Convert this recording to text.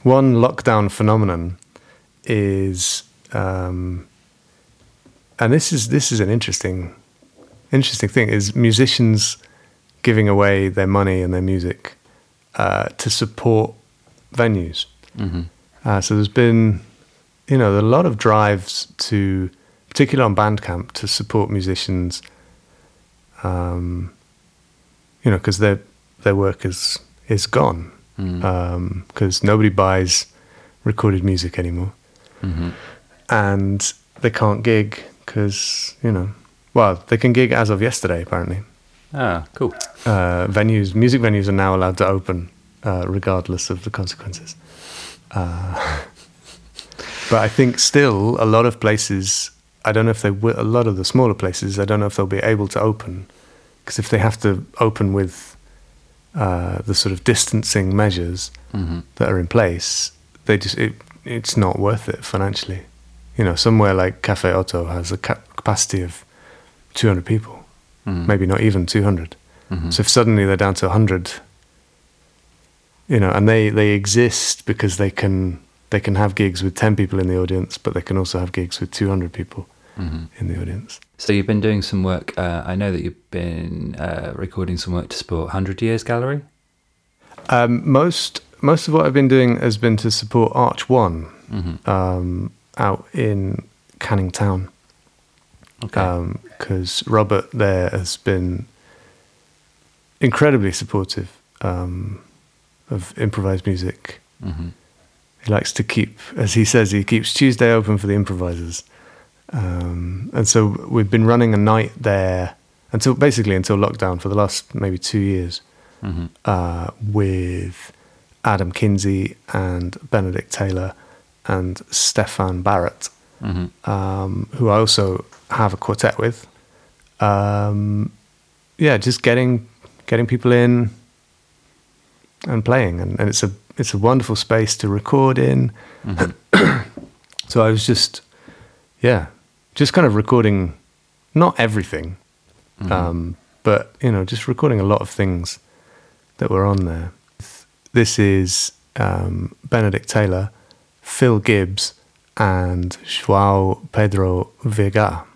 one lockdown phenomenon is, and this is an interesting thing, is musicians giving away their money and their music to support venues. So there's been, a lot of drives to, particularly on Bandcamp, to support musicians, because their work is gone, because nobody buys recorded music anymore, and they can't gig because they can gig as of yesterday apparently. Ah, cool. Music venues are now allowed to open regardless of the consequences. But I think still a lot of places, I don't know if they will, a lot of the smaller places, I don't know if they'll be able to open, because if they have to open with the sort of distancing measures that are in place, it's not worth it financially. Somewhere like Cafe Otto has a capacity of 200 people, maybe not even 200. So if suddenly they're down to 100, and they exist because they can have gigs with 10 people in the audience, but they can also have gigs with 200 people in the audience. So you've been doing some work. I know that you've been recording some work to support 100 Years Gallery. Most of what I've been doing has been to support Arch One out in Canning Town. Okay. Because Robert there has been incredibly supportive of improvised music. He likes to keep, as he says, he keeps Tuesday open for the improvisers. And so we've been running a night there until lockdown for the last maybe 2 years, with Adam Kinsey and Benedict Taylor and Stefan Barrett, who I also have a quartet with. Just getting people in and playing, and it's a wonderful space to record in. So I was just kind of recording, not everything, but just recording a lot of things that were on there. This is Benedict Taylor, Phil Gibbs, and João Pedro Vega.